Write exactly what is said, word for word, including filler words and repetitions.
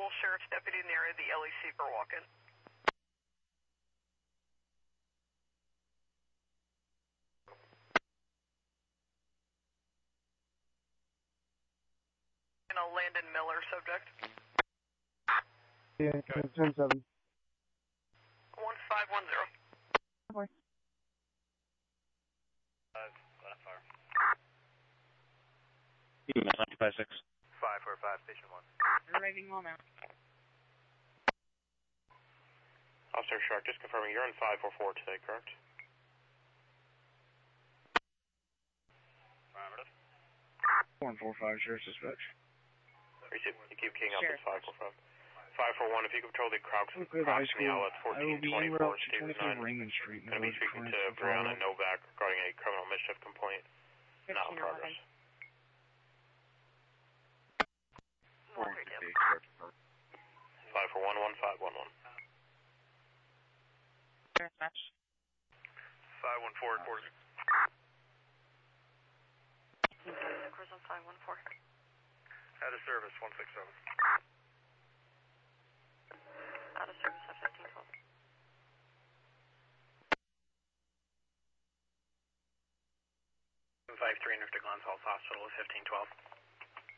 available sheriff's deputy in the area of the L E C for walk-in. And a Landon Miller subject. Yeah, ten seven. one five one zero. Four. Five, last fire. nine five six. Five four five, station one. Arriving all now. Officer Shark, just confirming you're in five four four today, correct? Affirmative. One four five, Sheriff Dispatch. Receive, you keep keying up Sure. as five four five. five four one, if you control the Crocs, We'll clear the high Crocs in the school. outlet I will fourteen be en route twenty-four, to Stevens twenty-four nine. Raymond Street. Going to be speaking to Brianna Novak regarding a criminal mischief complaint. Now in progress. five four one, one five one one. Dispatch. five one four, reporting. Cruise on five one four. Out of service, one six seven. Out of service at fifteen twelve. five three, North Glens Health Hospital, fifteen twelve.